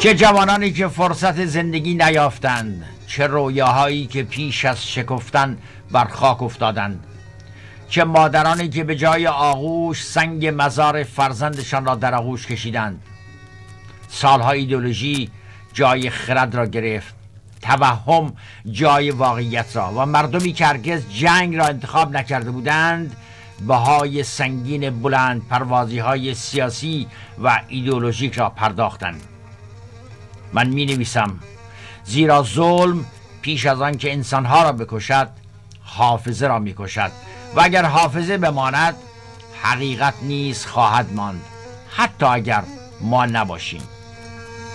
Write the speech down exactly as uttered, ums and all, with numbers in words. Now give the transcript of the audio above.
چه جوانانی که فرصت زندگی نیافتند، چه رویاهایی که پیش از شکفتن بر خاک افتادند، چه مادرانی که به جای آغوش سنگ مزار فرزندشان را در آغوش کشیدند. سالها ایدئولوژی جای خرد را گرفت، توهم جای واقعیت را، و مردمی که هرگز جنگ را انتخاب نکرده بودند بهای سنگین بلند پروازی های سیاسی و ایدئولوژیک را پرداختند. من می نویسم زیرا ظلم پیش از آن که انسانها را بکشد حافظه را می کشد، و اگر حافظه بماند حقیقت نیز خواهد ماند، حتی اگر ما نباشیم.